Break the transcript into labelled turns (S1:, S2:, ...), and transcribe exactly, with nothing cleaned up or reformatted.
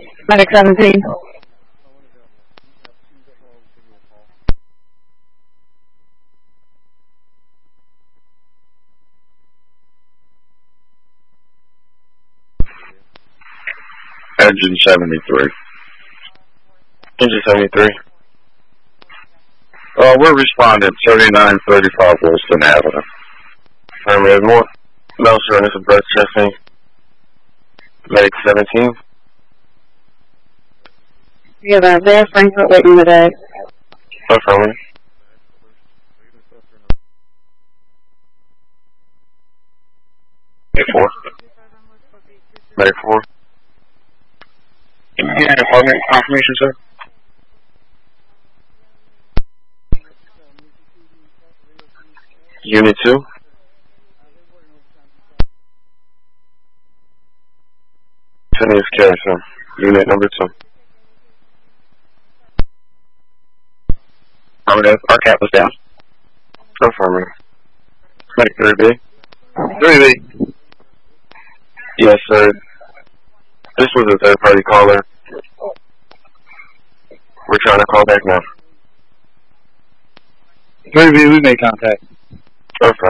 S1: Medic seventeen.
S2: Engine seventy-three.
S3: Engine seventy-three.
S2: Uh, we're responding thirty-nine thirty-five Wilson Avenue.
S3: Affirmative. More. No, sir. This is breath chesting. Medic seventeen.
S1: You have Isaiah Frankfurt waiting today.
S3: Affirmative. Medic four. Medic four.
S2: Yeah, department confirmation, sir.
S3: Unit two. Phineas Carey, sir. Unit number two.
S2: Affirmative. Our cap was down.
S3: Affirmative. Medic three B.
S2: three B.
S3: Yes, sir. This was a third party caller. We're trying to call back now.
S2: three B, we made contact.
S3: Affirmative.